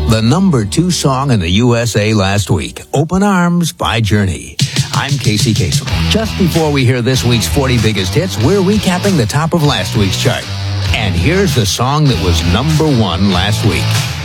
The #2 song in the USA last week, Open Arms by Journey. I'm Casey Kasem. Just before we hear this week's 40 biggest hits, we're recapping the top of last week's chart. And here's the song that was #1 last week.